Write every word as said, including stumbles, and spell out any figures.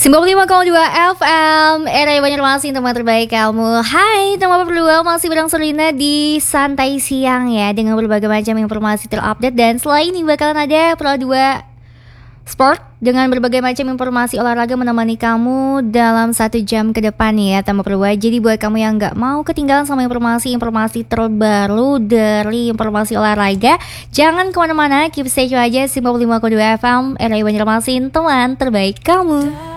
sembilan puluh lima koma dua F M Era Banjarmasin, teman terbaik kamu. Hai, teman berdua, masih bareng Selina di Santai Siang ya, dengan berbagai macam informasi terupdate. Dan setelah ini bakalan ada Pro dua Sport dengan berbagai macam informasi olahraga menemani kamu dalam satu jam ke depan ya, teman berdua. Jadi buat kamu yang gak mau ketinggalan sama informasi-informasi terbaru dari informasi olahraga, jangan kemana-mana, keep stay tune aja sembilan puluh lima koma dua F M Era Banjarmasin, teman terbaik kamu.